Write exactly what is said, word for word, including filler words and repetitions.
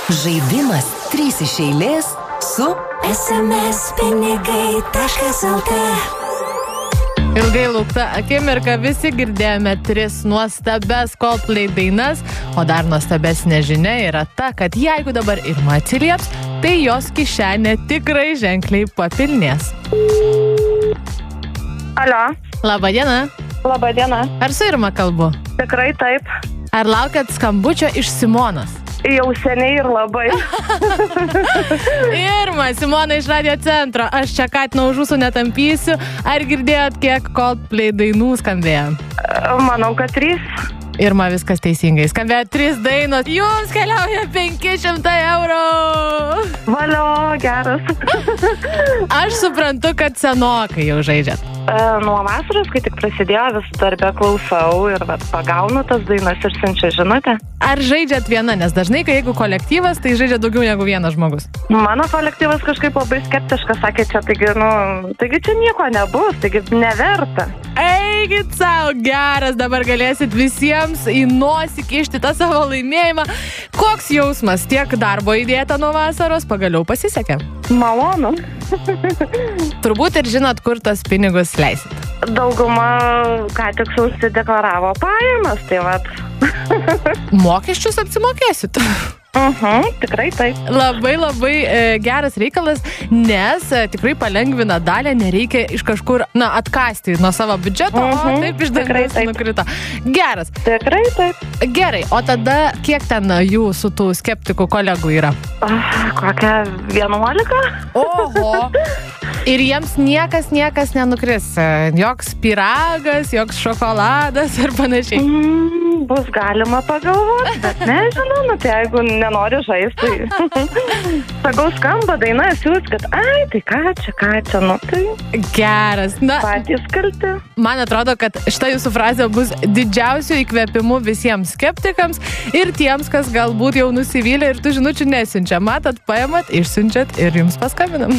Žaidimas trys iš eilės su es em es pinigai taškas lt. Ilgai laukta akimirka, visi girdėjome tris nuostabes Coldplay dainas, o dar nuostabesnė žinia yra ta, kad jeigu dabar Irma atsilieps, tai jos kišenė tikrai ženkliai papilnės. Alio. Labą dieną. Labą dieną. Ar su Irma kalbu? Tikrai taip. Ar laukiat skambučio iš Simonos? Jau seniai ir labai. Irma, Simona iš Radio centro. Aš čia Katina už jūsų netampysiu. Ar girdėjot, kiek Coldplay dainų skambėjo? Manau, kad trys. Irma, viskas teisingai. Skambėjo trys dainos. Jums keliauja penki šimtai eurų. Valio, geras. Aš suprantu, kad senokai jau žaidžiat. E, nuo vasaros, kai tik prasidėjo, vis darbę klausau ir vat, pagaunu tas dainas ir siunčiu žinutę. Ar žaidžiat viena? Nes dažnai, kai jeigu kolektyvas, tai žaidžia daugiau negu vienas žmogus. Mano kolektyvas kažkaip labai skeptiškas, sakė čia, taigi, nu, taigi čia nieko nebus, taigi neverta. Eikit savo, geras, dabar galėsit visiems į nosį kišti tą savo laimėjimą. Koks jausmas, tiek darbo įdėta nuo vasaros, pagaliau pasisekė? Malonu. Turbūt ir žinot, kur tas pinigus leisit. Dauguma ką tik užsideklaravo pajamas, tai vat. Mokesčius apsimokėsit. Mhm, tikrai taip. Labai labai e, geras reikalas, nes e, tikrai palengvina dalį, nereikia iš kažkur, na, atkasti nuo savo biudžeto, Mhm, o taip iš tikrai dangaus taip. nukrito. Geras. Tikrai taip. Gerai, o tada kiek ten jūsų tų skeptikų kolegų yra? Ah, kokia vienuolika? Oho. Ir jiems niekas, niekas nenukris. Joks pyragas, joks šokoladas ir panašiai. Mm, bus galima pagalvoti, bet nežinau, nu tai jeigu nenori žaisti, tai sakau, skamba daina, siūs, kad ai, tai ką čia, ką čia, nu tai Geras. Na, patys kalti. man atrodo, kad šita jūsų frazė bus didžiausių įkvėpimų visiems skeptikams ir tiems, kas galbūt jau nusivylė ir tų žinučių nesiunčia. Matot, paimat, išsiunčiat ir jums paskambinam.